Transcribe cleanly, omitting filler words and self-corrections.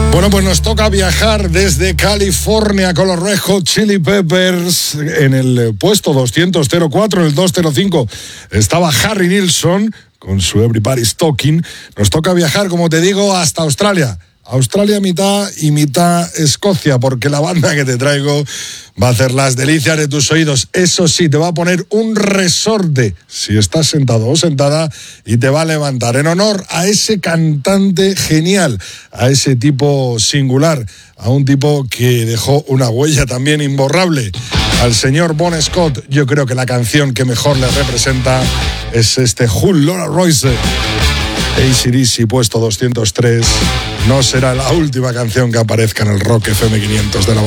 Bueno, pues nos toca viajar desde California con los Red Hot Chili Peppers. En el puesto 204, en el 205, estaba Harry Nilsson con su Everybody's Talking. Nos toca viajar, como te digo, hasta Australia. Australia mitad y mitad Escocia, porque la banda que te traigo va a hacer las delicias de tus oídos. Eso sí, te va a poner un resorte si estás sentado o sentada y te va a levantar en honor a ese cantante genial, a ese tipo singular, a un tipo que dejó una huella también imborrable. Al señor Bon Scott, yo creo que la canción que mejor le representa es este Hull Laura Royce. AC/DC, puesto 203. No será la última canción que aparezca en el Rock FM 500 de la mañana.